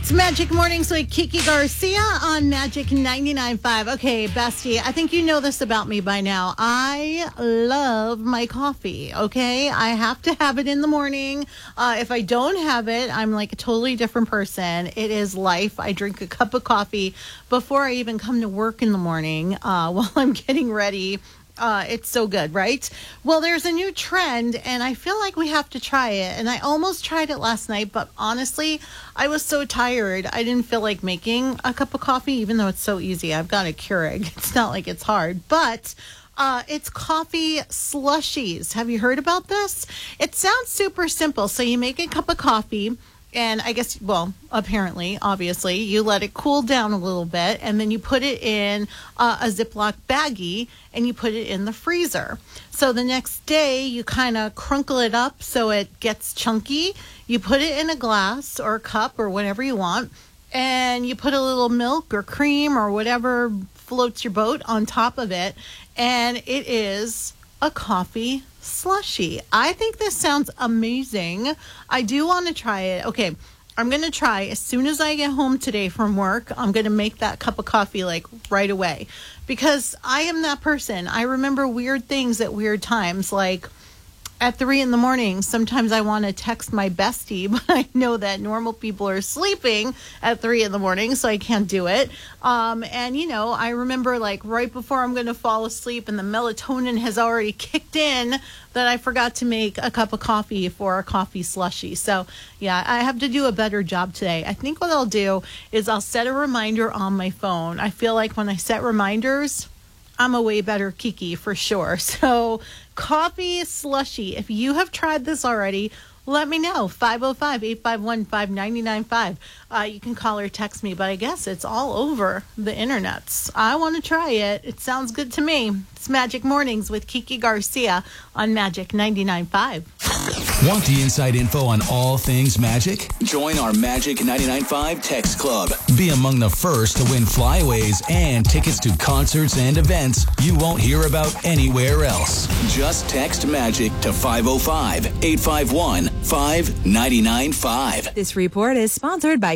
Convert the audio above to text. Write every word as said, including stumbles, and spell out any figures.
It's Magic Mornings with Kiki Garcia on Magic ninety-nine point five. Okay, bestie, I think you know this about me by now. I love my coffee, okay? I have to have it in the morning. Uh, if I don't have it, I'm like a totally different person. It is life. I drink a cup of coffee before I even come to work in the morning uh, while I'm getting ready. Uh, it's so good, right? Well, there's a new trend, and I feel like we have to try it. And I almost tried it last night, but honestly, I was so tired. I didn't feel like making a cup of coffee, even though it's so easy. I've got a Keurig. It's not like it's hard, but uh, it's coffee slushies. Have you heard about this? It sounds super simple. So you make a cup of coffee. And I guess, well, apparently, obviously, you let it cool down a little bit, and then you put it in uh, a Ziploc baggie, and you put it in the freezer. So the next day, you kind of crunkle it up so it gets chunky. You put it in a glass or a cup or whatever you want, and you put a little milk or cream or whatever floats your boat on top of it, and it is a coffee slushy. I think this sounds amazing. I do want to try it. Okay, I'm going to try as soon as I get home today from work. I'm going to make that cup of coffee like right away because I am that person. I remember weird things at weird times, like at three in the morning, sometimes I want to text my bestie, but I know that normal people are sleeping at three in the morning, so I can't do it. Um, and, you know, I remember like right before I'm going to fall asleep and the melatonin has already kicked in that I forgot to make a cup of coffee for a coffee slushy. So, yeah, I have to do a better job today. I think what I'll do is I'll set a reminder on my phone. I feel like when I set reminders, I'm a way better Kiki for sure. So coffee slushy. If you have tried this already, let me know. five oh five, eight five one, five nine nine five. Uh, you can call or text me, but I guess it's all over the internets. I want to try it. It sounds good to me. It's Magic Mornings with Kiki Garcia on Magic ninety-nine point five. Want the inside info on all things magic? Join our Magic ninety-nine point five text club. Be among the first to win flyaways and tickets to concerts and events you won't hear about anywhere else. Just text MAGIC to five oh five, eight five one, five nine nine five. This report is sponsored by